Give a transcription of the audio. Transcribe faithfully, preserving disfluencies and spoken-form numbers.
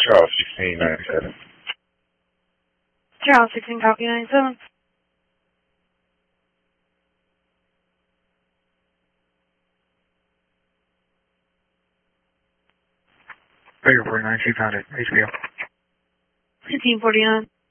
Charles sixteen ninety-seven. Charles sixteen, copy ninety-seven. Baker forty-nine, she found it. H B O. fifteen forty-nine.